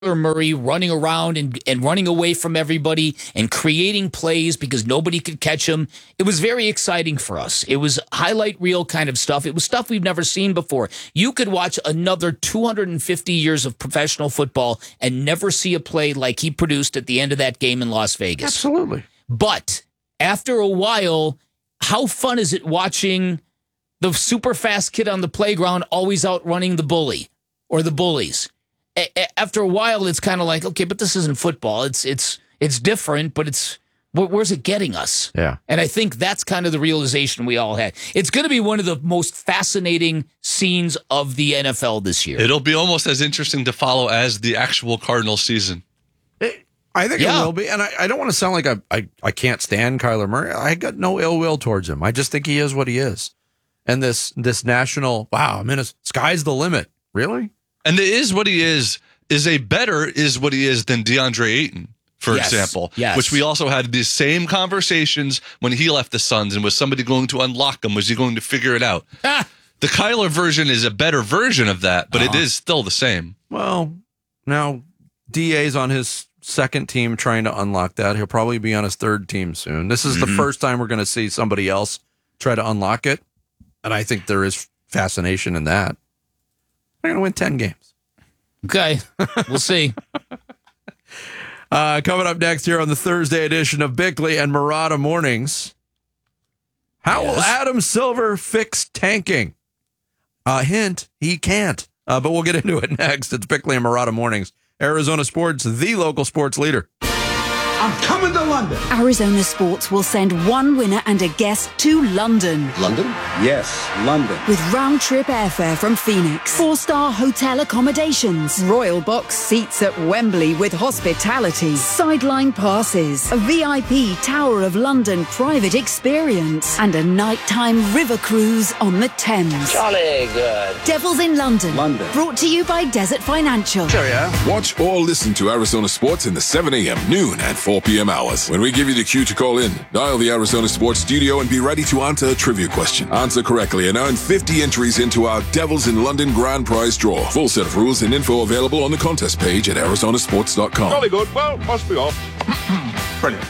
Murray running around and running away from everybody and creating plays because nobody could catch him. It was very exciting for us. It was highlight reel kind of stuff. It was stuff we've never seen before. You could watch another 250 years of professional football and never see a play like he produced at the end of that game in Las Vegas. Absolutely. But after a while, how fun is it watching the super fast kid on the playground always outrunning the bully or the bullies? After a while, it's kind of like, okay, but this isn't football. It's different, but where's it getting us? Yeah. And I think that's kind of the realization we all had. It's going to be one of the most fascinating scenes of the NFL this year. It'll be almost as interesting to follow as the actual Cardinals season. I think it will be. And I don't want to sound like I can't stand Kyler Murray. I got no ill will towards him. I just think he is what he is. And this national, sky's the limit. Really? And the is what he is a better is what he is than DeAndre Ayton, for example, which we also had these same conversations when he left the Suns. And was somebody going to unlock him? Was he going to figure it out? The Kyler version is a better version of that, but it is still the same. Well, now DA's on his second team trying to unlock that. He'll probably be on his third team soon. This is the first time we're going to see somebody else try to unlock it. And I think there is fascination in that. They're going to win 10 games. Okay. We'll see. Coming up next here on the Thursday edition of Bickley and Marotta Mornings. How will Adam Silver fix tanking? Hint, he can't. But we'll get into it next. It's Bickley and Marotta Mornings. Arizona Sports, the local sports leader. I'm coming to London. Arizona Sports will send one winner and a guest to London. London? Yes, London. With round-trip airfare from Phoenix, 4-star hotel accommodations, royal box seats at Wembley with hospitality, sideline passes, a VIP Tower of London private experience, and a nighttime river cruise on the Thames. Jolly good. Devils in London. London. Brought to you by Desert Financial. Sure, yeah. Watch or listen to Arizona Sports in the 7 a.m., noon, and 4 p.m. hours. When we give you the cue to call in, dial the Arizona Sports Studio and be ready to answer a trivia question. Answer correctly and earn 50 entries into our Devils in London grand prize draw. Full set of rules and info available on the contest page at arizonasports.com. Jolly good. Well, must be off. Brilliant.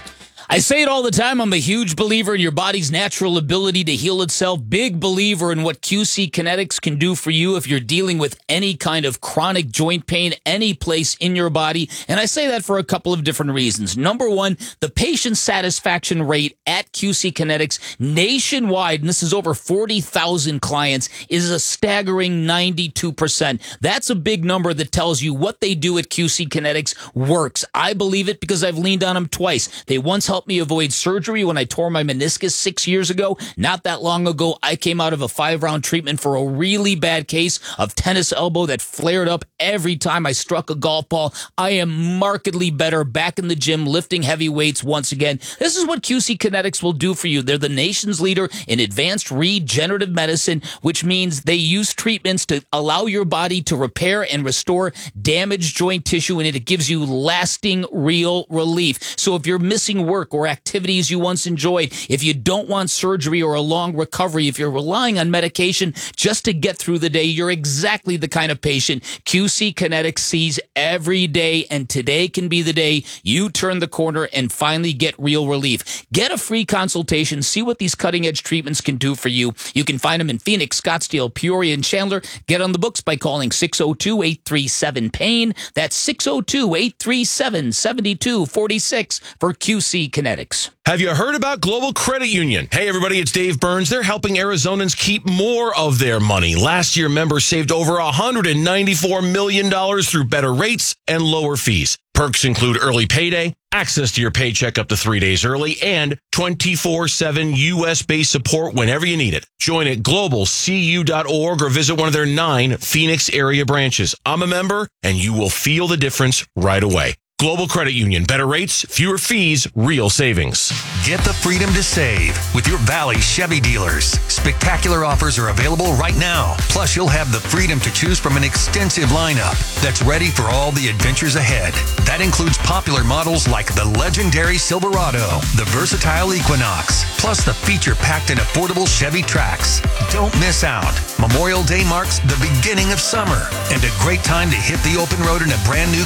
I say it all the time. I'm a huge believer in your body's natural ability to heal itself. Big believer in what QC Kinetics can do for you if you're dealing with any kind of chronic joint pain, any place in your body. And I say that for a couple of different reasons. Number one, the patient satisfaction rate at QC Kinetics nationwide, and this is over 40,000 clients, is a staggering 92%. That's a big number that tells you what they do at QC Kinetics works. I believe it because I've leaned on them twice. They once helped me avoid surgery when I tore my meniscus 6 years ago. Not that long ago, I came out of a 5-round treatment for a really bad case of tennis elbow that flared up every time I struck a golf ball. I am markedly better back in the gym, lifting heavy weights once again. This is what QC Kinetics will do for you. They're the nation's leader in advanced regenerative medicine, which means they use treatments to allow your body to repair and restore damaged joint tissue, and it gives you lasting, real relief. So if you're missing work or activities you once enjoyed, if you don't want surgery or a long recovery, if you're relying on medication just to get through the day, you're exactly the kind of patient QC Kinetics sees every day, and today can be the day you turn the corner and finally get real relief. Get a free consultation, see what these cutting-edge treatments can do for you. You can find them in Phoenix, Scottsdale, Peoria, and Chandler. Get on the books by calling 602-837-PAIN. That's 602-837-7246 for QC Kinetics. Have you heard about Global Credit Union? Hey, everybody, it's Dave Burns. They're helping Arizonans keep more of their money. Last year, members saved over $194 million through better rates and lower fees. Perks include early payday, access to your paycheck up to 3 days early, and 24/7 U.S.-based support whenever you need it. Join at globalcu.org or visit one of their 9 Phoenix area branches. I'm a member, and you will feel the difference right away. Global Credit Union. Better rates, fewer fees, real savings. Get the freedom to save with your Valley Chevy dealers. Spectacular offers are available right now. Plus, you'll have the freedom to choose from an extensive lineup that's ready for all the adventures ahead. That includes popular models like the legendary Silverado, the versatile Equinox, plus the feature-packed and affordable Chevy Trax. Don't miss out. Memorial Day marks the beginning of summer and a great time to hit the open road in a brand new